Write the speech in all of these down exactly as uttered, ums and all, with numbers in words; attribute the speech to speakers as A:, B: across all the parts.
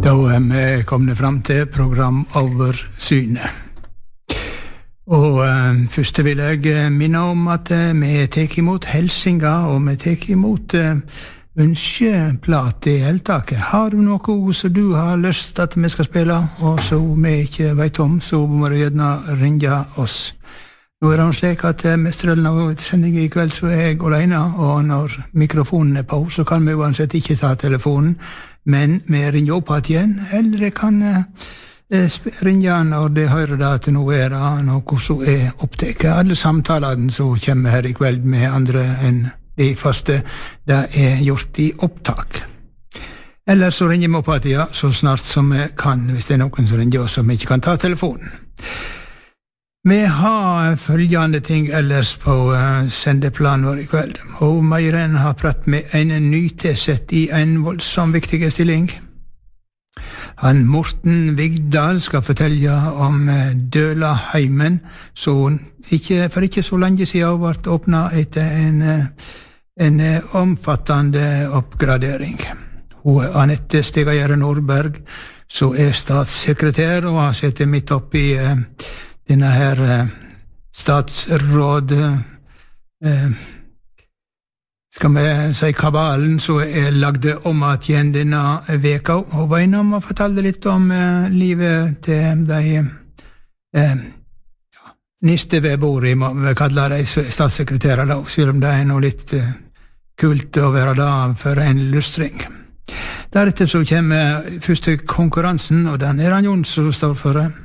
A: Da er vi kommet frem til programoversynet. Og eh, først vil jeg minne om at eh, vi tek imot helsinga, og vi tek imot eh, ønskeplat i heltaket. Har du noe som du har lyst at vi skal spille, og som vi ikke vet om, så må du gjerne ringe oss. Nå er det slik at mestrelen av sendingen i kveld så er jeg alene, og når mikrofonen er på, så kan vi uansett ikke ta telefonen, men vi ringer opp igjen, eller jeg kan eh, ringe når de hører det at nå er det noe som er opptaket. Alle samtalene som kommer her i kveld med andre enn de faste, det er gjort i opptak. Eller så ringer vi opp igjen så snart som vi kan, hvis det er noen som ringer oss som ikke kan ta telefonen. Vi har følgende ting ellers på uh, sendeplanen vår i kveld. Og Meiren har pratt med en nytilsett i en voldsom viktig stilling. Han Morten Vigdal skal fortelle om uh, Dølaheimen, så ikke, for ikke så lenge siden ble åpnet etter en, uh, en uh, omfattende oppgradering. Hun er Anette Stegajere Nordberg, som er statssekretær, og har sett midt opp i uh, denne her eh, statsråd eh, skal vi si kabalen så er lagde om at igjen denne veka, og var innom og fortalte litt om eh, livet til de eh, ja, nistevebord, må vi kalle de statssekretærer da, selv om det er noe litt eh, kult å være da for en lustring. Deretter så kommer første konkurransen, og den er han Jon som står for det.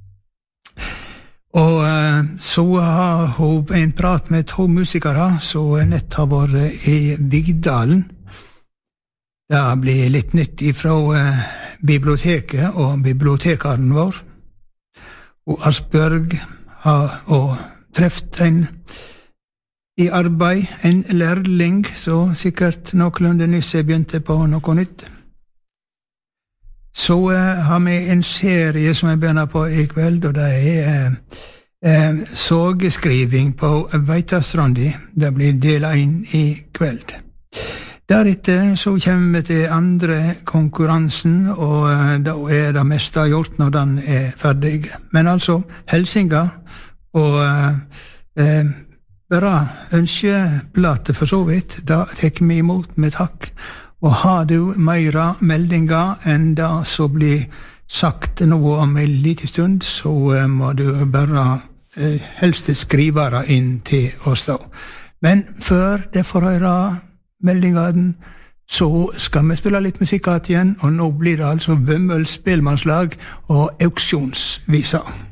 A: Og uh, så har hun en prat med to musikere som nett har vært i Vigdalen. Det blir litt nytt ifra uh, biblioteket og bibliotekaren vår. Og Asbjørg har og treft en i arbeid, en lærling, så sikkert noenlunde nyss begynte på noe nytt. Så uh, har vi en serie som jeg begynner på i kveld, og det er uh, sågeskriving på Veitastrandi. Det blir del én i kveld. Deretter så kommer vi til andre konkurransen, og uh, da er det meste gjort når den er ferdig. Men altså, helsinga, og uh, uh, bare ønskeplater for så vidt, da tekker vi imot med takk. Og har du meira meldinger enn det som blir sagt noe om en liten stund, så uh, må du bare uh, helst skrive det inn til oss da. Men før det får høre meldingene, så skal vi spille litt musikk igjen, og nå blir det altså Vømmøls spelmannslag og auksjonsviser.